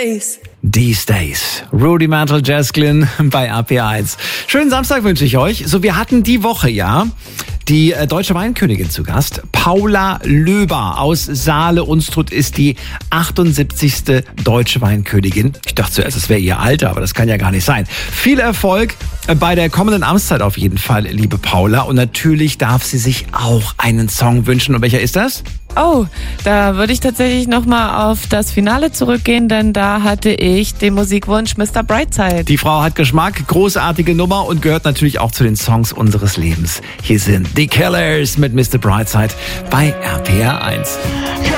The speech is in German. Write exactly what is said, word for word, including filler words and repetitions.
Days. These Days. Rudy Mantle, Jazz Glynn bei R P eins. Schönen Samstag wünsche ich euch. So, wir hatten die Woche ja die äh, deutsche Weinkönigin zu Gast. Paula Löber aus Saale-Unstrut ist die achtundsiebzigste deutsche Weinkönigin. Ich dachte zuerst, es wäre ihr Alter, aber das kann ja gar nicht sein. Viel Erfolg bei der kommenden Amtszeit auf jeden Fall, liebe Paula. Und natürlich darf sie sich auch einen Song wünschen. Und welcher ist das? Oh, da würde ich tatsächlich nochmal auf das Finale zurückgehen, denn da hatte ich den Musikwunsch Mister Brightside. Die Frau hat Geschmack, großartige Nummer und gehört natürlich auch zu den Songs unseres Lebens. Hier sind The Killers mit Mister Brightside bei R P R eins.